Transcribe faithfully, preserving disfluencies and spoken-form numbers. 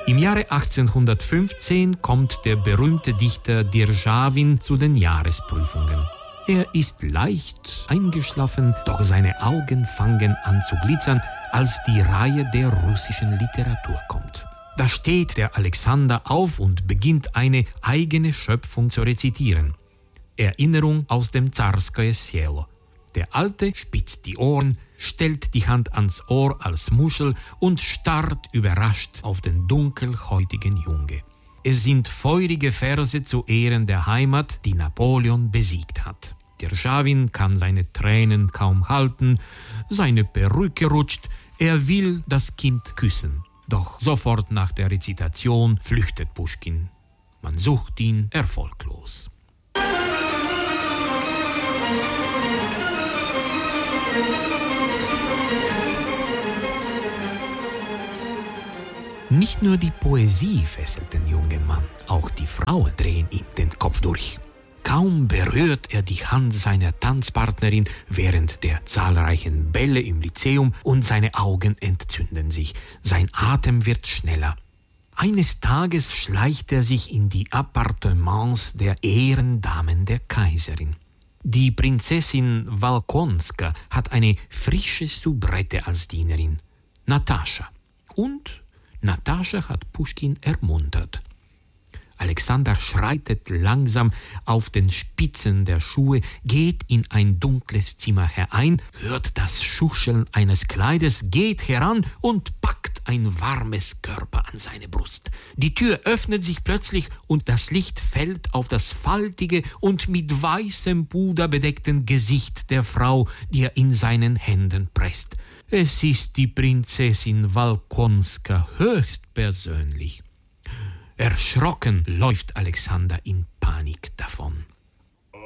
Im Jahre achtzehnhundertfünfzehn kommt der berühmte Dichter Djeržavin zu den Jahresprüfungen. Er ist leicht eingeschlafen, doch seine Augen fangen an zu glitzern, als die Reihe der russischen Literatur kommt. Da steht der Alexander auf und beginnt eine eigene Schöpfung zu rezitieren. Erinnerung aus dem Zarskoje Selo. Der Alte spitzt die Ohren, stellt die Hand ans Ohr als Muschel und starrt überrascht auf den dunkelhäutigen Junge. Es sind feurige Verse zu Ehren der Heimat, die Napoleon besiegt hat. Djeržavin kann seine Tränen kaum halten, seine Perücke rutscht, er will das Kind küssen. Doch sofort nach der Rezitation flüchtet Puschkin. Man sucht ihn erfolglos. Nicht nur die Poesie fesselt den jungen Mann, auch die Frauen drehen ihm den Kopf durch. Kaum berührt er die Hand seiner Tanzpartnerin während der zahlreichen Bälle im Lyzeum und seine Augen entzünden sich. Sein Atem wird schneller. Eines Tages schleicht er sich in die Appartements der Ehrendamen der Kaiserin. Die Prinzessin Walkonska hat eine frische Soubrette als Dienerin, Natascha. Und Natascha hat Puschkin ermuntert. Alexander schreitet langsam auf den Spitzen der Schuhe, geht in ein dunkles Zimmer herein, hört das Schucheln eines Kleides, geht heran und packt ein warmes Körper an seine Brust. Die Tür öffnet sich plötzlich und das Licht fällt auf das faltige und mit weißem Puder bedeckten Gesicht der Frau, die er in seinen Händen presst. Es ist die Prinzessin Walkonska höchstpersönlich. Erschrocken läuft Alexander in Panik